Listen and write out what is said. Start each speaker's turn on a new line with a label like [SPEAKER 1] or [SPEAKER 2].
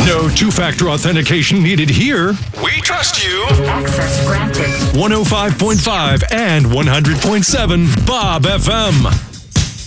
[SPEAKER 1] No two-factor authentication needed here. We trust you.
[SPEAKER 2] Access granted.
[SPEAKER 1] 105.5 and 100.7 Bob FM.